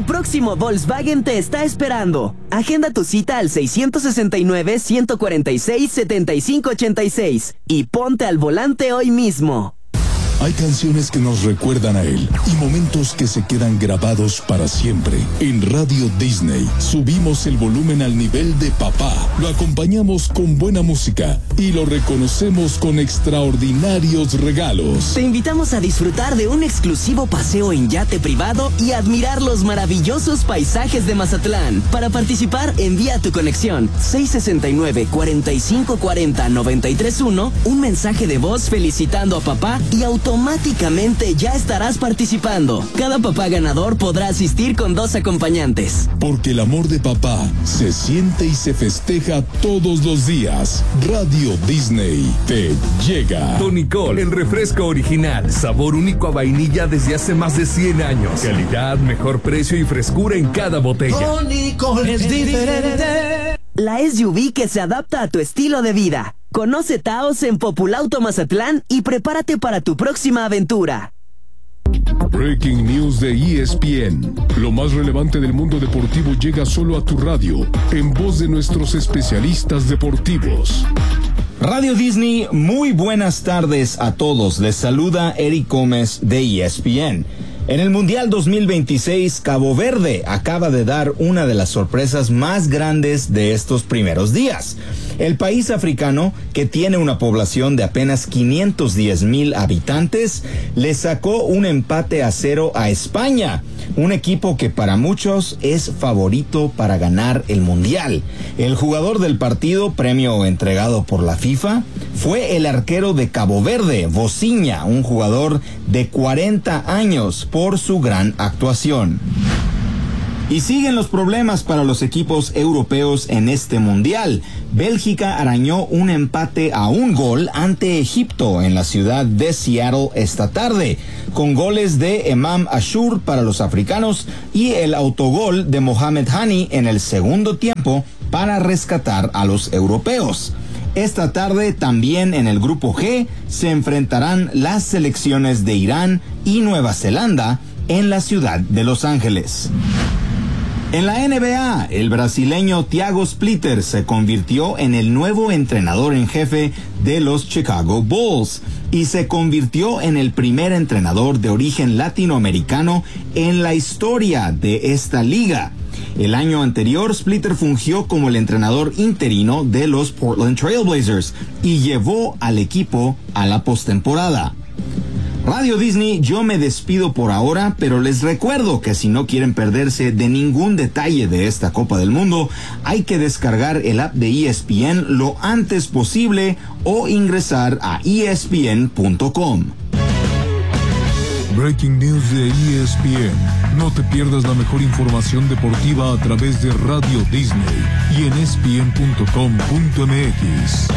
Tu próximo Volkswagen te está esperando. Agenda tu cita al 669-146-7586 y ponte al volante hoy mismo. Hay canciones que nos recuerdan a él y momentos que se quedan grabados para siempre. En Radio Disney subimos el volumen al nivel de papá, lo acompañamos con buena música y lo reconocemos con extraordinarios regalos. Te invitamos a disfrutar de un exclusivo paseo en yate privado y admirar los maravillosos paisajes de Mazatlán. Para participar, envía tu conexión 669-4540-931, un mensaje de voz felicitando a papá y automáticamente ya estarás participando. Cada papá ganador podrá asistir con 2 acompañantes. Porque el amor de papá se siente y se festeja todos los días. Radio Disney te llega. Tonicol, el refresco original, sabor único a vainilla desde hace más de 100 años. Calidad, mejor precio y frescura en cada botella. Tonicol es diferente. La SUV que se adapta a tu estilo de vida. Conoce Taos en Populauto Mazatlán y prepárate para tu próxima aventura. Breaking News de ESPN. Lo más relevante del mundo deportivo llega solo a tu radio, en voz de nuestros especialistas deportivos. Radio Disney, muy buenas tardes a todos. Les saluda Eric Gómez de ESPN. En el Mundial 2026, Cabo Verde acaba de dar una de las sorpresas más grandes de estos primeros días. El país africano, que tiene una población de apenas 510,000 habitantes, le sacó un empate a 0 a España, un equipo que para muchos es favorito para ganar el Mundial. El jugador del partido, premio entregado por la FIFA, fue el arquero de Cabo Verde, Vozinha, un jugador de 40 años, por su gran actuación. Y siguen los problemas para los equipos europeos en este mundial. Bélgica arañó un empate a 1 gol ante Egipto en la ciudad de Seattle esta tarde, con goles de Emam Ashur para los africanos y el autogol de Mohamed Hani en el segundo tiempo para rescatar a los europeos. Esta tarde también en el grupo G se enfrentarán las selecciones de Irán y Nueva Zelanda en la ciudad de Los Ángeles. En la NBA, el brasileño Thiago Splitter se convirtió en el nuevo entrenador en jefe de los Chicago Bulls y se convirtió en el primer entrenador de origen latinoamericano en la historia de esta liga. El año anterior, Splitter fungió como el entrenador interino de los Portland Trail Blazers y llevó al equipo a la postemporada. Radio Disney, yo me despido por ahora, pero les recuerdo que si no quieren perderse de ningún detalle de esta Copa del Mundo, hay que descargar el app de ESPN lo antes posible o ingresar a ESPN.com. Breaking News de ESPN. No te pierdas la mejor información deportiva a través de Radio Disney y en ESPN.com.mx.